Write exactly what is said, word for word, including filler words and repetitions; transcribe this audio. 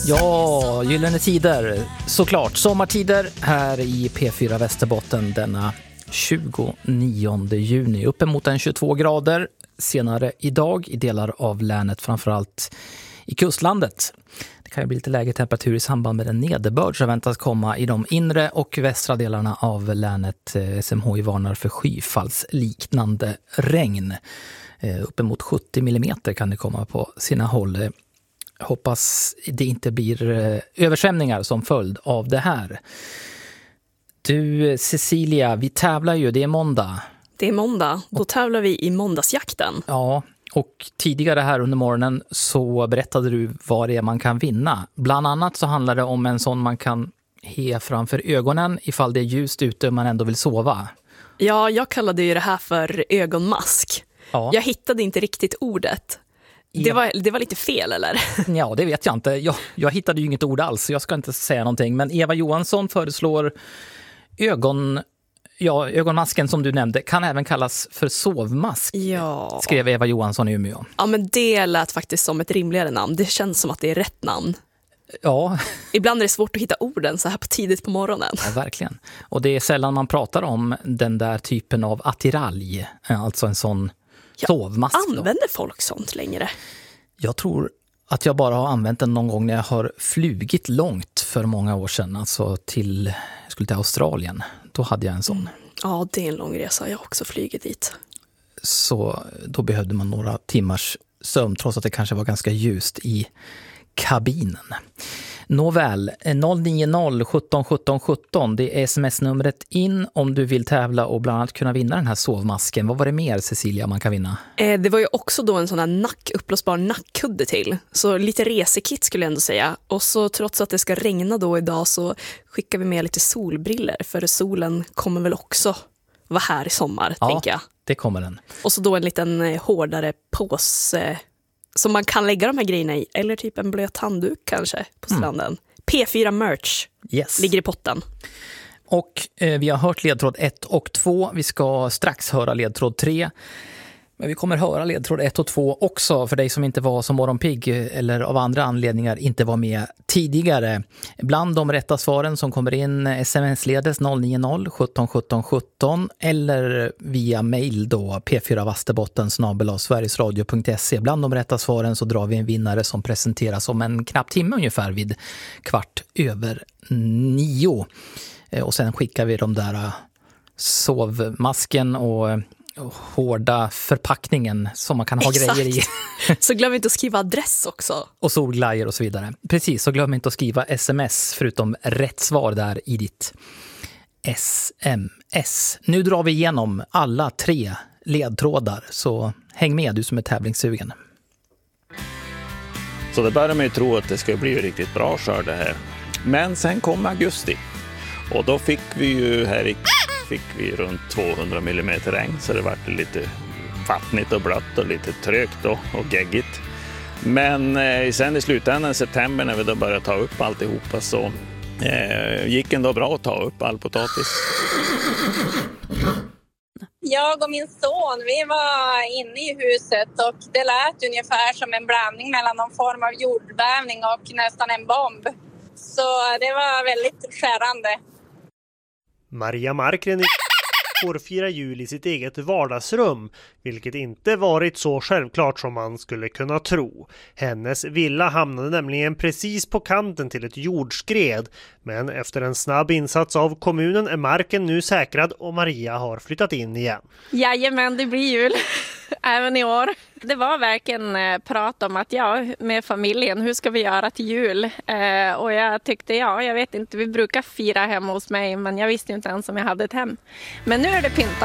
Ja, gyllene tider, såklart. Sommartider här i P fyra Västerbotten denna tjugonionde juni. Uppemot en tjugotvå grader senare idag i delar av länet, framförallt i kustlandet. Det kan ju bli lite lägre temperatur i samband med den nederbörd som väntas komma i de inre och västra delarna av länet. S M H I varnar för skyfallsliknande regn. Uppemot sjuttio millimeter kan det komma på sina håll. Hoppas det inte blir översvämningar som följd av det här. Du Cecilia, vi tävlar ju, det är måndag. Det är måndag, då tävlar vi i måndagsjakten. Ja, och tidigare här under morgonen så berättade du vad det är man kan vinna. Bland annat så handlar det om en sån man kan he framför ögonen ifall det är ljust ute och man ändå vill sova. Ja, jag kallade ju det här för ögonmask. Ja. Jag hittade inte riktigt ordet. Det, ja. var, det var lite fel, eller? Ja, det vet jag inte. Jag, jag hittade ju inget ord alls, så jag ska inte säga någonting. Men Eva Johansson föreslår ögon, ja, ögonmasken som du nämnde kan även kallas för sovmask, ja. skrev Eva Johansson i Umeå. Ja, men det lät faktiskt som ett rimligare namn. Det känns som att det är rätt namn. Ja. Ibland är det svårt att hitta orden så här på tidigt på morgonen. Ja, verkligen. Och det är sällan man pratar om den där typen av attiralj, alltså en sån ja, sovmask. Använder då. Folk sånt längre? Jag tror att jag bara har använt den någon gång när jag har flugit långt för många år sedan, alltså till, jag skulle till Australien. Då hade jag en sån. Mm. Ja, det är en lång resa. Jag har också flugit dit. Så då behövde man några timmars sömn, trots att det kanske var ganska ljust i kabinen. Nåväl, noll nio noll sjutton sjutton sjutton, det är sms-numret in om du vill tävla och bland annat kunna vinna den här sovmasken. Vad var det mer, Cecilia, man kan vinna? Eh, det var ju också då en sån här nack, uppblåsbar nackkudde till. Så lite resekit skulle jag ändå säga. Och så trots att det ska regna då idag så skickar vi med lite solbriller. För solen kommer väl också vara här i sommar, ja, tänker jag. Det kommer den. Och så då en liten eh, hårdare påse som man kan lägga de här grejerna i. Eller typ en blöt handduk kanske på stranden. Mm. P fyra merch yes. ligger i potten. Och eh, vi har hört ledtråd ett och två. Vi ska strax höra ledtråd tre. Men vi kommer höra ledtråd ett och två också för dig som inte var som morgonpigg eller av andra anledningar inte var med tidigare. Bland de rätta svaren som kommer in sms-ledes noll nio noll sjutton sjutton sjutton eller via mail då p fyra vasterbotten snabel-a sverigesradio punkt se. Bland de rätta svaren så drar vi en vinnare som presenteras om en knapp timme ungefär vid kvart över nio. Och sen skickar vi de där sovmasken och hårda förpackningen som man kan ha Exakt. Grejer i. Så glöm inte att skriva adress också. Och solglajjor och så vidare. Precis, så glöm inte att skriva sms förutom rätt svar där i ditt sms. Nu drar vi igenom alla tre ledtrådar, så häng med du som är tävlingssugen. Så det börjar man ju tro att det ska bli riktigt bra skörd det här. Men sen kom augusti och då fick vi ju här i fick vi runt tvåhundra millimeter regn, så det var lite vattnigt och blött och lite trögt och, och geggigt. Men eh, sen i slutändan i september när vi då började ta upp alltihopa så eh, gick ändå bra att ta upp all potatis. Jag och min son, vi var inne i huset och det lät ungefär som en blandning mellan någon form av jordbävning och nästan en bomb. Så det var väldigt skärande. Maria Markren får fira jul i sitt eget vardagsrum, vilket inte varit så självklart som man skulle kunna tro. Hennes villa hamnade nämligen precis på kanten till ett jordskred, men efter en snabb insats av kommunen är marken nu säkrad och Maria har flyttat in igen. Jajamän, det blir jul även i år. Det var verkligen eh, prat om att ja, med familjen, hur ska vi göra till jul? Eh, och jag tyckte, ja, jag vet inte, vi brukar fira hemma hos mig, men jag visste inte ens om jag hade ett hem. Men nu är det pyntat.